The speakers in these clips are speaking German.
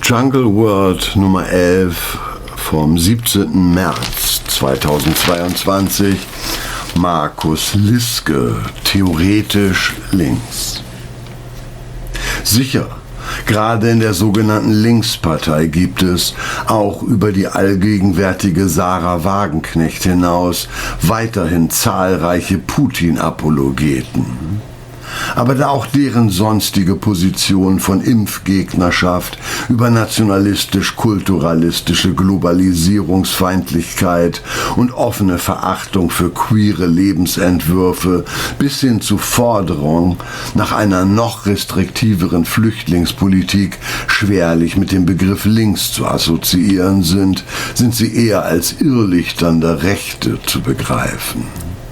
Jungle World Nummer 11 vom 17. März 2022. Markus Liske, theoretisch links. Sicher, gerade in der sogenannten Linkspartei gibt es, auch über die allgegenwärtige Sarah Wagenknecht hinaus, weiterhin zahlreiche Putin-Apologeten. Aber da auch deren sonstige Position von Impfgegnerschaft über nationalistisch-kulturalistische Globalisierungsfeindlichkeit und offene Verachtung für queere Lebensentwürfe bis hin zu Forderung nach einer noch restriktiveren Flüchtlingspolitik schwerlich mit dem Begriff links zu assoziieren sind sie eher als irrlichternde Rechte zu begreifen.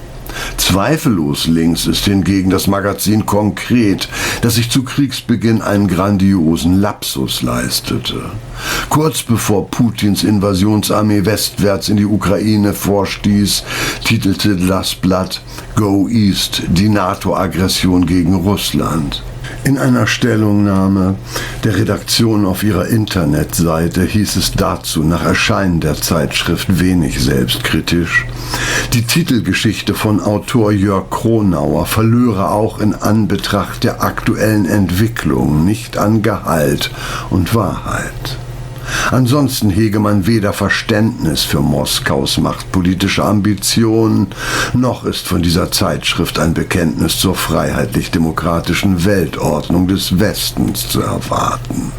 Zweifellos links ist hingegen das Magazin Konkret, das sich zu Kriegsbeginn einen grandiosen Lapsus leistete. Kurz bevor Putins Invasionsarmee westwärts in die Ukraine vorstieß, titelte das Blatt Go East, die NATO-Aggression gegen Russland. In einer Stellungnahme der Redaktion auf ihrer Internetseite hieß es dazu nach Erscheinen der Zeitschrift wenig selbstkritisch: Die Titelgeschichte von Autor Jörg Kronauer verlöre auch in Anbetracht der aktuellen Entwicklung nicht an Gehalt und Wahrheit. Ansonsten hege man weder Verständnis für Moskaus machtpolitische Ambitionen, noch ist von dieser Zeitschrift ein Bekenntnis zur freiheitlich-demokratischen Weltordnung des Westens zu erwarten.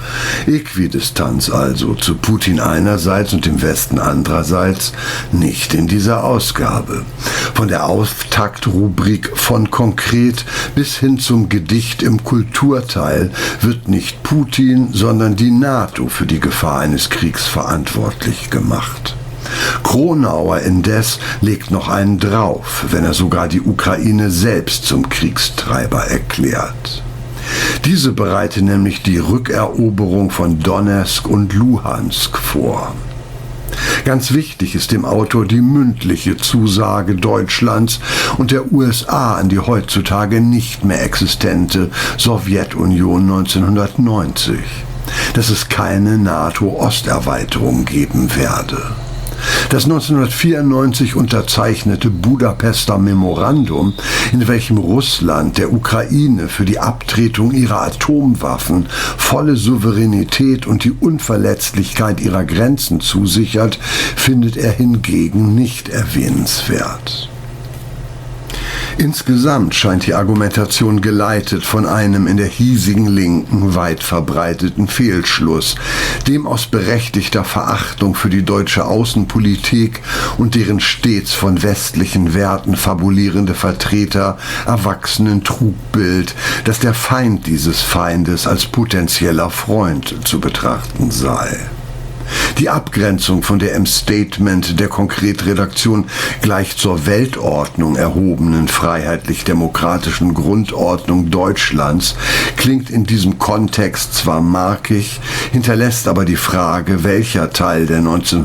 Äquidistanz also zu Putin einerseits und dem Westen andererseits nicht in dieser Ausgabe. Von der Auftaktrubrik von Konkret bis hin zum Gedicht im Kulturteil wird nicht Putin, sondern die NATO für die Gefahr eines Kriegs verantwortlich gemacht. Kronauer indes legt noch einen drauf, wenn er sogar die Ukraine selbst zum Kriegstreiber erklärt. Diese bereite nämlich die Rückeroberung von Donezk und Luhansk vor. Ganz wichtig ist dem Autor die mündliche Zusage Deutschlands und der USA an die heutzutage nicht mehr existente Sowjetunion 1990, dass es keine NATO-Osterweiterung geben werde. Das 1994 unterzeichnete Budapester Memorandum, in welchem Russland der Ukraine für die Abtretung ihrer Atomwaffen volle Souveränität und die Unverletzlichkeit ihrer Grenzen zusichert, findet er hingegen nicht erwähnenswert. Insgesamt scheint die Argumentation geleitet von einem in der hiesigen Linken weit verbreiteten Fehlschluss, dem aus berechtigter Verachtung für die deutsche Außenpolitik und deren stets von westlichen Werten fabulierende Vertreter erwachsenen Trugbild, dass der Feind dieses Feindes als potenzieller Freund zu betrachten sei. Die Abgrenzung von der im Statement der Konkretredaktion gleich zur Weltordnung erhobenen freiheitlich-demokratischen Grundordnung Deutschlands klingt in diesem Kontext zwar markig, hinterlässt aber die Frage, welcher Teil der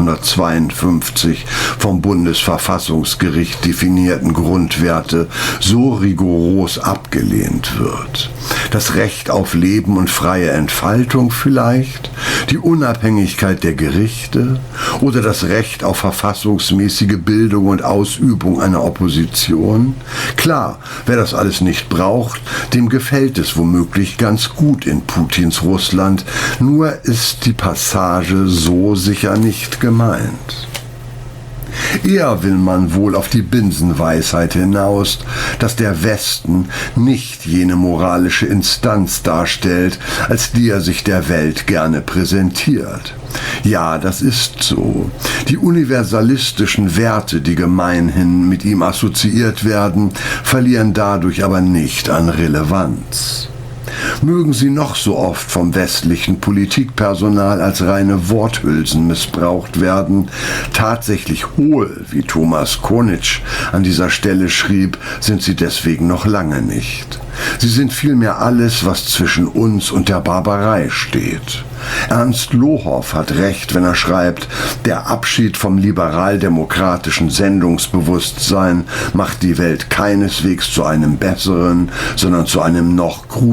1952 vom Bundesverfassungsgericht definierten Grundwerte so rigoros abgelehnt wird. Das Recht auf Leben und freie Entfaltung vielleicht? Die Unabhängigkeit der Gerichte oder das Recht auf verfassungsmäßige Bildung und Ausübung einer Opposition? Klar, wer das alles nicht braucht, dem gefällt es womöglich ganz gut in Putins Russland, nur ist die Passage so sicher nicht gemeint. Eher will man wohl auf die Binsenweisheit hinaus, dass der Westen nicht jene moralische Instanz darstellt, als die er sich der Welt gerne präsentiert. Ja, das ist so. Die universalistischen Werte, die gemeinhin mit ihm assoziiert werden, verlieren dadurch aber nicht an Relevanz. Mögen sie noch so oft vom westlichen Politikpersonal als reine Worthülsen missbraucht werden, tatsächlich hohl, wie Thomas Konitsch an dieser Stelle schrieb, sind sie deswegen noch lange nicht. Sie sind vielmehr alles, was zwischen uns und der Barbarei steht. Ernst Lohoff hat recht, wenn er schreibt, der Abschied vom liberal-demokratischen Sendungsbewusstsein macht die Welt keineswegs zu einem besseren, sondern zu einem noch